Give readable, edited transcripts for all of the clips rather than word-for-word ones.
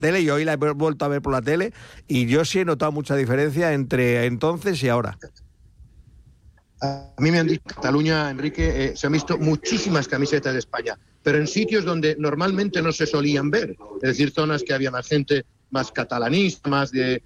tele, y hoy la he vuelto a ver por la tele, y yo sí he notado mucha diferencia entre entonces y ahora. A mí me han dicho, en Cataluña, Enrique, se han visto muchísimas camisetas de España, pero en sitios donde normalmente no se solían ver, es decir, zonas que había más gente, más catalanista, más de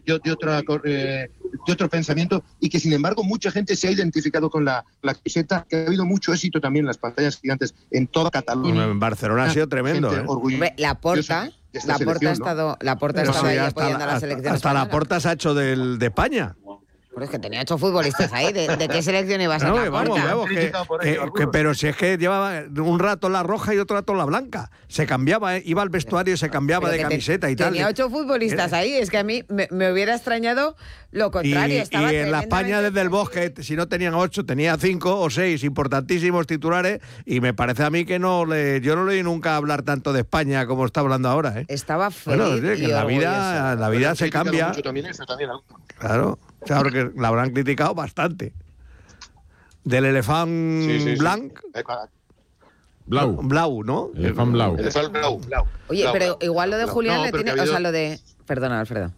otro pensamiento, y que sin embargo mucha gente se ha identificado con la camiseta, que ha habido mucho éxito también en las pantallas gigantes en toda Cataluña. En Barcelona ha sido tremendo, Laporta ha estado ahí apoyando a la selección hasta española. Laporta se ha hecho de España. Pero es que tenía 8 futbolistas ahí. ¿De qué selección ibas a sacar? Pero si es que llevaba un rato la roja y otro rato la blanca. Se cambiaba, iba al vestuario y se cambiaba de camiseta y tal. Tenía 8 futbolistas ahí. Es que a mí me hubiera extrañado lo contrario. Y en la España desde el Bosque, si no tenían 8, tenía 5 o 6 importantísimos titulares, y me parece a mí que yo no le oí nunca hablar tanto de España como está hablando ahora. Estaba feliz. Bueno, que la vida se cambia. Claro. Claro que la habrán criticado bastante. Del elefante blanc. Blau, ¿no? Elefant blau. Oye, pero igual lo de Julián le tiene... O sea, lo de... Perdona, Alfredo.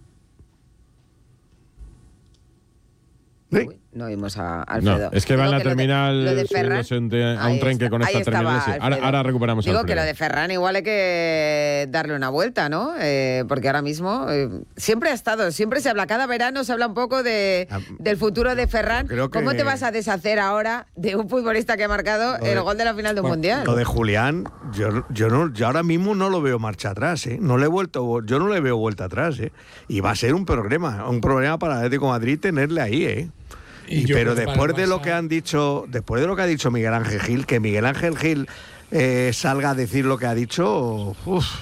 ¿Sí? No vimos a Alfredo. No, es que va en la terminal lo de Ferran, a un tren que con esta terminal. Sí. Ahora recuperamos a Digo Alfredo. que lo de Ferran igual hay que darle una vuelta, ¿no? Porque ahora mismo siempre se habla, cada verano se habla un pogo del futuro de Ferran. ¿Cómo te vas a deshacer ahora de un futbolista que ha marcado el gol de la final de un mundial? Lo de Julián, yo ahora mismo no lo veo marcha atrás, ¿eh? Yo no le veo vuelta atrás, ¿eh? Y va a ser un problema para el Atlético de Madrid tenerle ahí, ¿eh? Pero después de lo que han dicho, después de lo que ha dicho Miguel Ángel Gil, que Miguel Ángel Gil salga a decir lo que ha dicho,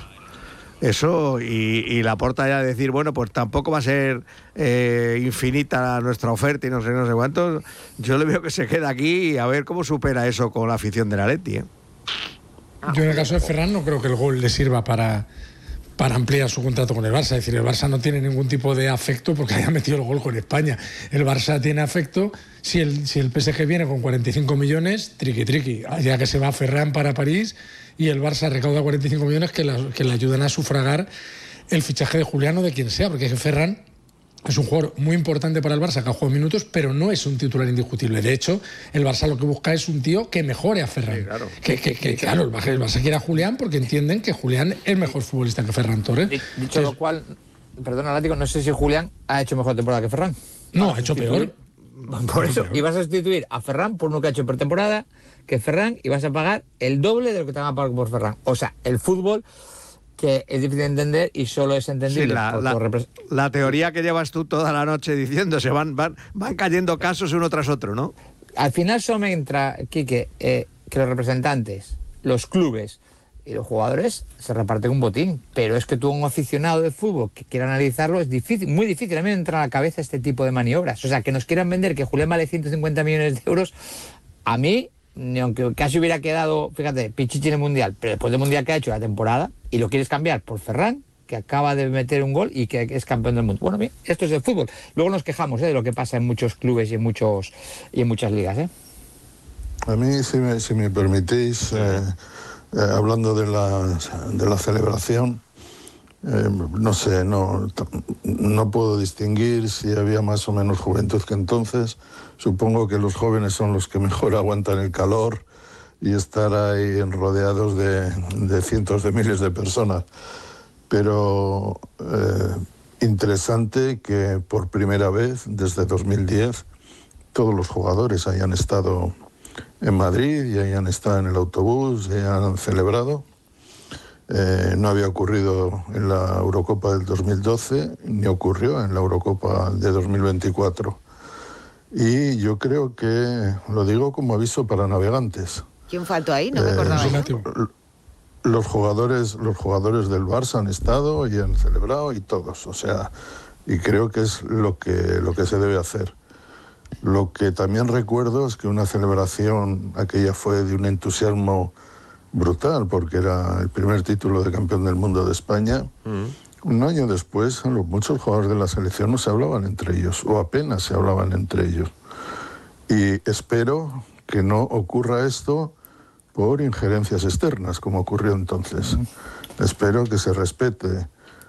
eso, y Laporta ya a decir, bueno, pues tampoco va a ser infinita nuestra oferta y no sé cuántos. Yo le veo que se queda aquí y a ver cómo supera eso con la afición del Atleti, ¿eh? Yo en el caso de Ferran no creo que el gol le sirva para ampliar su contrato con el Barça. Es decir, el Barça no tiene ningún tipo de afecto porque haya metido el gol con España. El Barça tiene afecto si el PSG viene con 45 millones, triqui, ya que se va Ferran para París y el Barça recauda 45 millones que le ayudan a sufragar el fichaje de Julián o de quien sea, porque es que Ferran es un jugador muy importante para el Barça, que ha jugado minutos, pero no es un titular indiscutible. De hecho, el Barça lo que busca es un tío que mejore a Ferran. Sí, claro. El Barça quiere a Julián porque entienden que Julián es mejor futbolista que Ferran Torres. Dicho lo cual, perdona, Látigo, no sé si Julián ha hecho mejor temporada que Ferran. No, ha hecho peor. Por eso, y vas a sustituir a Ferran por uno que ha hecho pretemporada que Ferran y vas a pagar el doble de lo que te van a pagar por Ferran. O sea, el fútbol, que es difícil de entender y solo es entendible. Sí, la teoría que llevas tú toda la noche diciendo, van cayendo casos uno tras otro, ¿no? Al final solo me entra, Quique, que los representantes, los clubes y los jugadores se reparten un botín, pero es que tú, un aficionado de fútbol que quiera analizarlo, es difícil, muy difícil. A mí me entra a la cabeza este tipo de maniobras. O sea, que nos quieran vender que Julián vale 150 millones de euros, a mí, ni aunque casi hubiera quedado, fíjate, Pichichi en el Mundial, pero después del Mundial que ha hecho la temporada, y lo quieres cambiar por Ferran, que acaba de meter un gol y que es campeón del mundo. Bueno, bien, esto es el fútbol. Luego nos quejamos de lo que pasa en muchos clubes y en muchas ligas. A mí, si me permitís, hablando de la celebración, no sé, no puedo distinguir si había más o menos juventud que entonces. Supongo que los jóvenes son los que mejor aguantan el calor y estar ahí rodeados de cientos de miles de personas. Pero interesante que por primera vez desde 2010 todos los jugadores hayan estado en Madrid y hayan estado en el autobús y hayan celebrado. No había ocurrido en la Eurocopa del 2012 ni ocurrió en la Eurocopa de 2024. Y yo creo que lo digo como aviso para navegantes. ¿Quién faltó ahí? No me acordaba. Los jugadores del Barça han estado y han celebrado y todos, o sea, y creo que es lo que se debe hacer. Lo que también recuerdo es que una celebración aquella fue de un entusiasmo brutal, porque era el primer título de campeón del mundo de España. Un año después, muchos jugadores de la selección no se hablaban entre ellos, o apenas se hablaban entre ellos. Y espero que no ocurra esto por injerencias externas, como ocurrió entonces. Espero que se respete